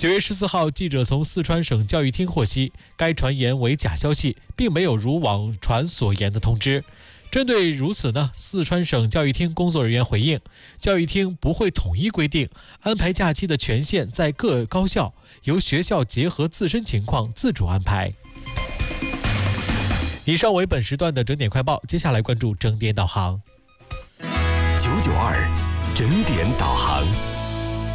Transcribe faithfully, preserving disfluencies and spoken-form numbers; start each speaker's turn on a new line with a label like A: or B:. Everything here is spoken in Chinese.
A: 九月十四号，记者从四川省教育厅获悉，该传言为假消息，并没有如网传所言的通知。针对如此呢，四川省教育厅工作人员回应，教育厅不会统一规定，安排假期的权限在各高校，由学校结合自身情况自主安排。以上为本时段的整点快报，接下来关注整点导航。
B: 九九二整点导航。